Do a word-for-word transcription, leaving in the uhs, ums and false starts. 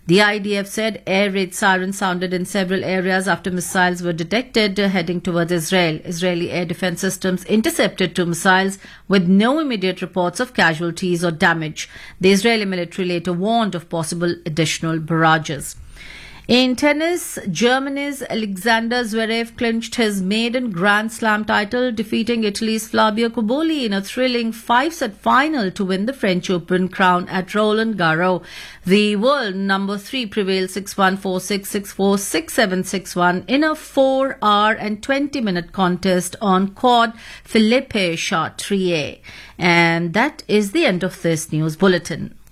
The I D F said air raid sirens sounded in several areas after missiles were detected uh, heading towards Israel. Israeli air defense systems intercepted two missiles with no immediate reports of casualties or damage. The Israeli military later warned of possible additional barrages. In tennis, Germany's Alexander Zverev clinched his maiden Grand Slam title, defeating Italy's Fabio Cobolli in a thrilling five-set final to win the French Open crown at Roland Garros. The world number three prevailed six one, four six, six four, six seven, six one in a four hour and twenty minute contest on court Philippe Chatrier. And that is the end of this news bulletin.